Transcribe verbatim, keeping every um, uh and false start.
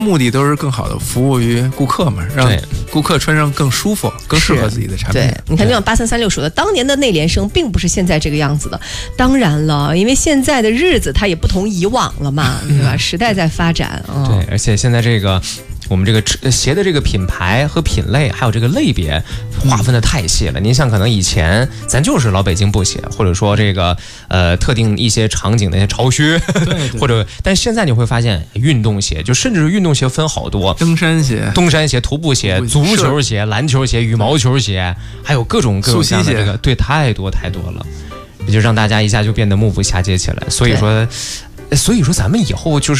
目的都是更好的服务于顾客嘛，让顾客穿上更舒服、更适合自己的产品。 对，你看就像八三三六说的，当年的内联升并不是现在这个样子的。当然了，因为现在的日子它也不同以往了嘛，对吧？时代在发展。嗯、 对，而且现在这个。我们这个鞋的这个品牌和品类，还有这个类别划分的太细了。您像可能以前咱就是老北京布鞋，或者说这个呃特定一些场景的一些潮靴， 对对或者但现在你会发现运动鞋，就甚至是运动鞋分好多， 登山鞋、 登山鞋、徒步鞋、足球鞋、篮球鞋、羽毛球鞋，还有各种各种各样的这个，对，太多太多了，也就让大家一下就变得目不暇接起来。所以说，所以说咱们以后就是。